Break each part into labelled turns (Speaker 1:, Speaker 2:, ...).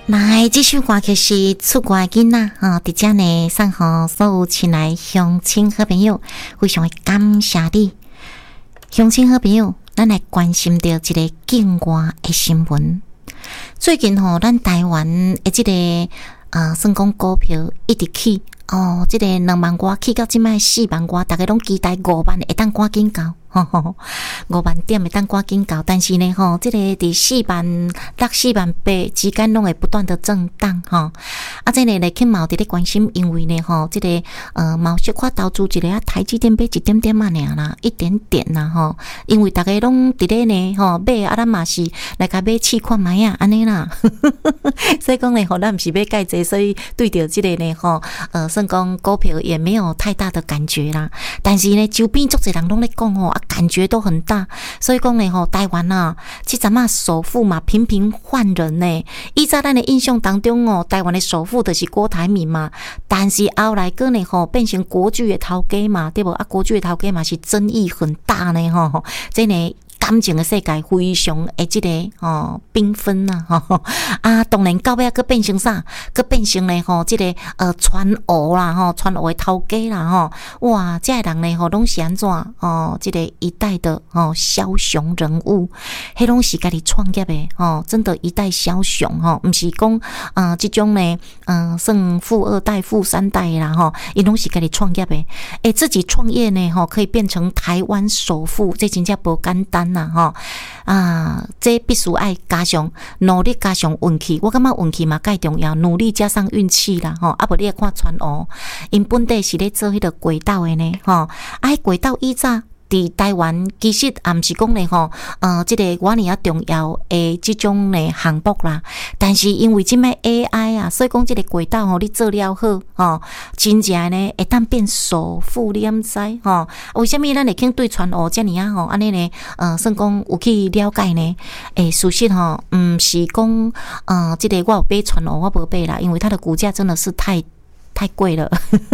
Speaker 1: 来，这首歌曲是出国的囡仔伫遮呢送互所有亲爱乡亲好朋友，非常的感谢你，乡亲好朋友，咱来关心到一个境外的新闻。最近咱台湾的这个算讲股票一直起这个2万多起到即摆4万多，大家拢期待5万会当赶紧到。5万点会当赶紧到，但是呢这个伫4万6、4万8之间拢会不断的震荡这个呢去毛伫咧关心，因为呢这个毛小可投资一个台积电买一点点嘛尔啦，一点点啦因为大家拢伫咧呢买咱嘛是来甲买试看卖安尼啦所以讲呢咱毋是买介济，所以对着这个呢算讲股票也没有太大的感觉啦，但是呢周边足侪人拢咧讲感觉都很大，所以讲呢台湾这阵首富嘛频频换人呢。依照咱的印象当中台湾的首富就是郭台铭嘛，但是后来个呢变成国巨的头家嘛，对不国巨的头家嘛是争议很大呢这呢感情的世界非常的这个缤纷当然到尾个变成啥？个变成呢这个传讹啦传讹的头家啦哇，这人呢拢是安怎这个一代的枭雄人物，迄拢是家己创业的真的一代枭雄毋是讲这种呢算富二代、富三代啦伊拢是家己创业的，自己创业呢可以变成台湾首富，这真正无简单。这必须要加上努力，加上运气。我感觉运气嘛介重要，努力加上运气啦不然你看传讹，因本地是咧做迄个轨道的呢轨道以早伫台湾其实也毋是讲咧这个偌尔啊重要的这种咧项目啦，但是因为即摆 AI 所以讲这个轨道你做了好真正呢会当变首富，你敢知为什么咱会肯对传讹遮尔安尼呢算讲有去了解呢事实毋是讲这个我有买传讹我无买啦，因为它的股价真的是太贵了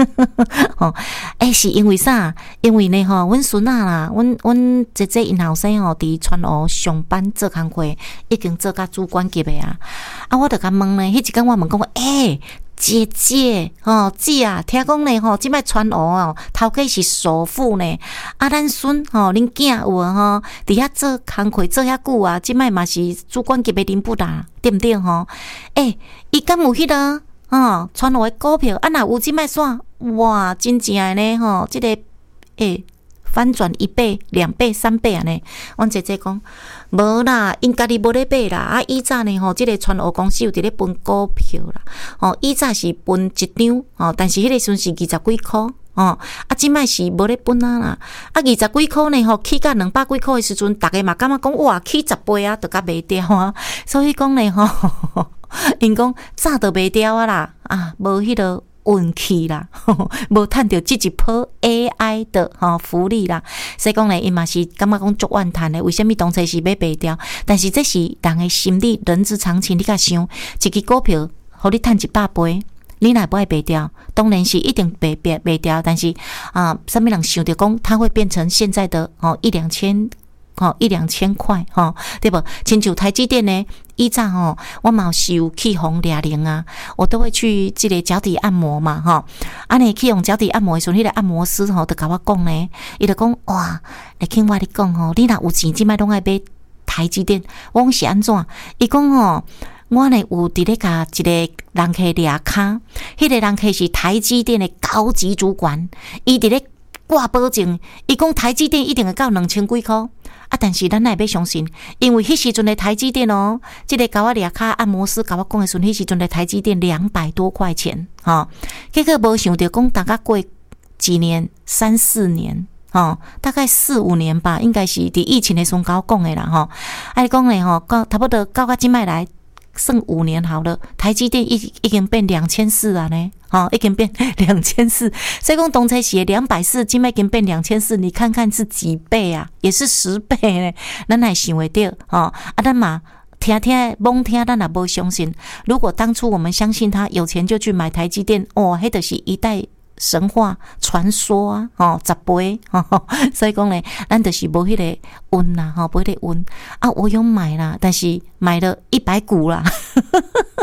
Speaker 1: 是因为啥？因为呢阮孙啦，阮姐姐因后生伫传讹上班做工课，已经做到主管级的我就甲问呢，迄一天我问讲姐姐姐啊，听讲呢即摆传讹头家是首富呢咱孙恁囝有伫遐做工课做遐久即摆嘛是主管级的人物啦，对不对伊敢有迄个传讹的股票若有即摆煞哇，真正的呢这个翻转1倍、2倍、3倍安尼。阮姐姐讲无啦，因家己无咧买啦以早呢这个传讹公司有伫咧分股票啦以早是分一张但是迄个时阵是20几箍即摆是无咧分啦20几箍呢起到200几箍的时阵，大家嘛感觉讲哇起10倍就甲卖掉所以讲呢因讲早就卖掉啦无迄个运气啦无趁到这一波 AI 的福利啦，所以讲呢因嘛是感觉讲足怨叹的，为什么当初是要卖掉？但是这是人的心理，人之常情。你甲想一支股票互你趁100倍，你若不爱卖掉，当然是一定卖掉，但是什么人想到讲它会变成现在的1、2千块对不？亲像台积电呢以早我嘛是有去红俩零我都会去这个脚底按摩嘛安尼去用脚底按摩的时候，迄个按摩师就甲我讲呢，伊就讲哇，来听我讲你若有钱即摆拢爱买台积电，我讲是安怎？伊讲我呢有伫咧甲一个人客掠骹，迄个人客是台积电的高级主管，伊伫咧挂保证，伊讲台积电一定会到2000几箍但是咱哪会要相信？因为迄时阵的台积电这个甲我掠骹按摩师甲我讲的时阵，迄时阵的台积电200多块钱结果无想到讲大概过几年3、4年大概4、5年吧，应该是伫疫情的时阵甲我讲的啦讲呢差不多到即摆来剩5年好了，台积电已经变2400啊呢已经变2400，所以讲当初是240，现在已经变2400，你看看是几倍啊？也是10倍呢，咱还想会到咱嘛听懵听，咱也无相信。如果当初我们相信他有钱就去买台积电迄就是一代神话传说10倍所以讲呢，咱就是无迄个运啦无迄个运我有买啦，但是买了100股啦100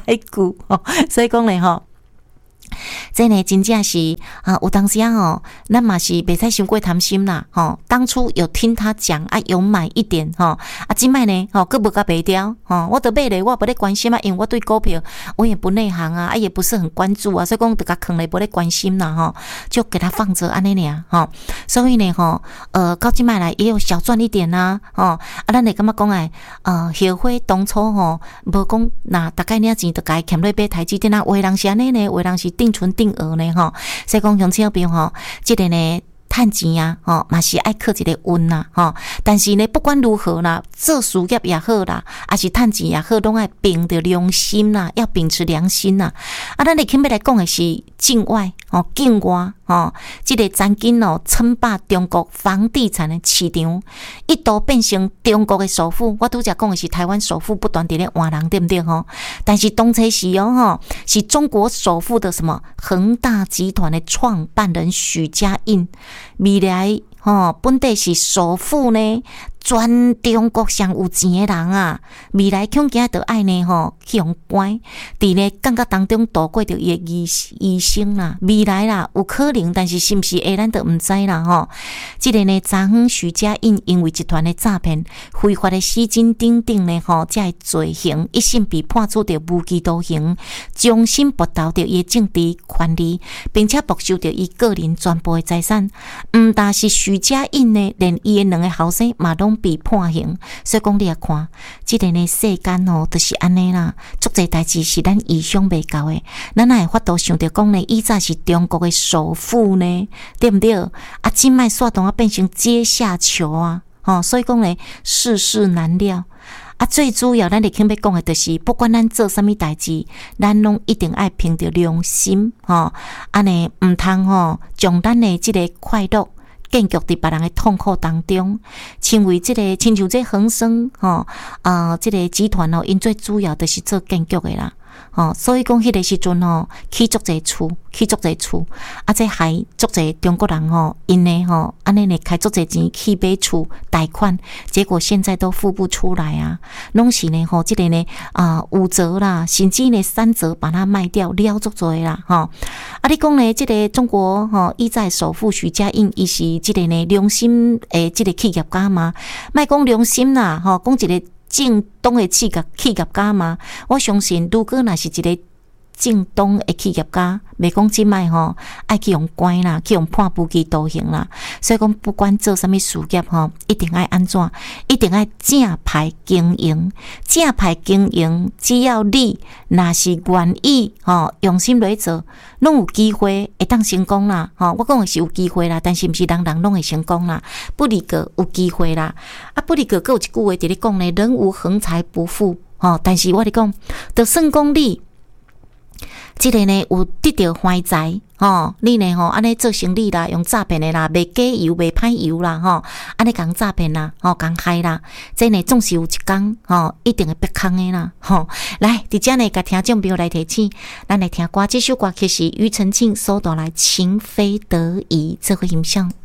Speaker 1: 久吼，所以讲咧吼。这呢真正是有当时咱嘛是袂使伤过贪心啦，当初有听他讲有买一点现在呢佫无甲卖掉我得买咧，我无咧关心因为我对股票我也不内行也不是很关注所以讲得甲囥咧无咧关心啦就给他放着安尼尔所以呢到现在来也有小赚一点咱会感觉讲后悔当初无讲那大概领钱就该欠落买台积电有的人是安尼呢，有的人是定存定额呢所以讲乡亲朋友这个呢趁钱嘛是爱靠一个运啦但是呢不管如何啦，做事业也好啦，还是趁钱也好，拢爱秉着良心啦，要秉持良心啦咱来今要来讲的是境外境外这个曾经称霸中国房地产的市场，一度变成中国的首富。我拄则讲的是台湾首富不断地咧换人，对不对但是当初是是中国首富的什么恒大集团的创办人许家印，未来本地是首富呢，全中国上有钱的人未来恐惊就爱呢去用关，伫呢感觉当中度过着伊的一生啦，未来啦有可能，但是是不是会咱就唔知啦这个呢，昨昏许家印因为集团的诈骗、非法的吸金等等呢才罪行，一审被判处着无期徒刑，终身剥夺着伊的政治权利，并且没收着伊个人全部的财产。唔但是许家印呢，连伊的两个后生嘛拢被判刑。所以讲你也看，这个呢世间就是安尼啦，足侪代志是咱意想未到的，咱哪会法度想着讲呢？以前是中国的首富呢，对不对？今摆煞当变成阶下囚所以讲呢，世事难料。最主要咱哋肯要讲的就是，不管咱做什么代志，咱拢一定爱凭着良心安尼唔通将咱的这个快乐建构伫别人的痛苦当中，亲像这恒生这个集团因最主要就是做建筑的啦。所以讲迄个时阵起足侪厝，这还足侪中国人因呢安尼呢开足侪钱去买厝贷款，结果现在都付不出来拢是呢这个呢5折啦，甚至呢3折把它卖掉，了足多啦你讲呢这个中国以在首富许家印，伊是这个呢良心诶这个企业家嘛？莫讲良心啦讲一个正当的企业家嘛，我相信如果若是一个正当的企业家，袂讲即摆爱去用关啦，去用判无期徒刑啦。所以讲不管做什么事业一定爱安怎，一定爱正派经营。正派经营，只要你若是愿意用心来做，拢有机会会当成功啦。我讲的是有机会啦，但是毋是人人拢会成功啦。不离个有机会啦，不离个有一句话伫咧讲咧，人无横财不富但是我咧讲，就算讲你这个呢有得到怀财你呢安尼做生意啦，用诈骗的啦，卖假油卖歹油啦安尼讲诈骗啦讲害啦，这呢总是有一天一定会别空的啦来，伫遮呢甲听众朋友来提醒，咱来听歌，这首歌曲是庾澄庆所带来情非得已，这个形象。